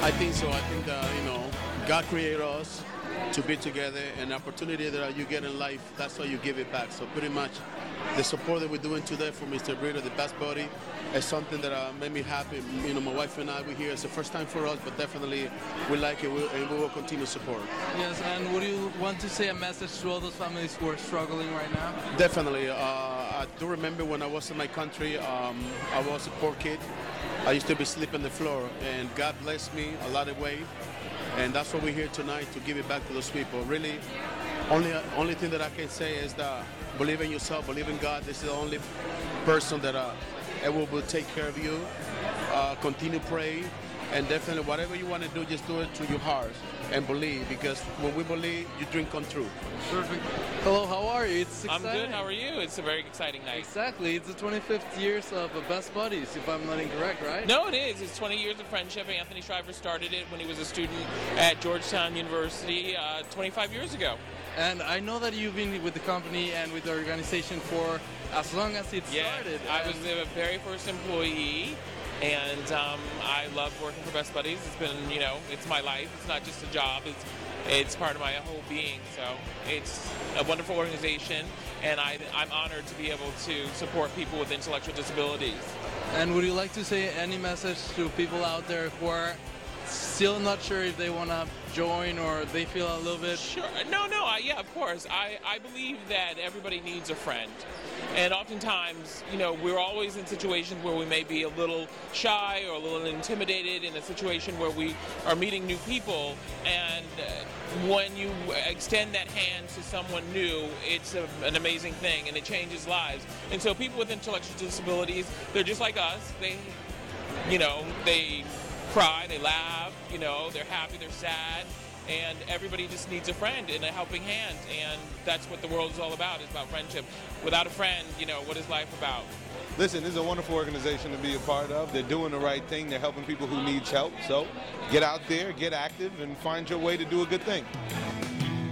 I think so. I think that, God created us to be together, and the opportunity that you get in life, that's how you give it back. So pretty much the support that we're doing today for Mr. Brito, the best buddy, is something that made me happy. My wife and I, we're here. It's the first time for us, but definitely we like it, and we will continue to support. Yes, and would you want to say a message to all those families who are struggling right now? Definitely. I do remember when I was in my country, I was a poor kid. I used to be sleeping on the floor, and God blessed me a lot of ways. And that's what we're here tonight, to give it back to those people. Really, only thing that I can say is that believe in yourself, believe in God. This is the only person that will take care of you. Continue praying, and definitely whatever you want to do, just do it through your heart and believe, because when we believe, your dream come true. Perfect. Hello, how are you? It's I'm exciting. good. How are you? It's a very exciting night. Exactly. It's the 25th years of Best Buddies, if I'm not incorrect, right? No, it is. It's 20 years of friendship. Anthony Shriver started it when he was a student at Georgetown University 25 years ago. And I know that you've been with the company and with the organization for as long as it started. I was the very first employee, and I love working for Best Buddies. It's been, it's my life. It's not just a job. It's part of my whole being. So it's a wonderful organization, and I'm honored to be able to support people with intellectual disabilities. And would you like to say any message to people out there who are still not sure if they want to join, or they feel a little bit? Sure. No, yeah, of course. I believe that everybody needs a friend. And oftentimes, we're always in situations where we may be a little shy or a little intimidated in a situation where we are meeting new people. And when you extend that hand to someone new, it's an amazing thing, and it changes lives. And so people with intellectual disabilities, they're just like us. They cry, they laugh, they're happy, they're sad, and everybody just needs a friend and a helping hand, and that's what the world is all about. It's about friendship. Without a friend, what is life about? Listen, this is a wonderful organization to be a part of. They're doing the right thing. They're helping people who need help. So get out there, get active, and find your way to do a good thing.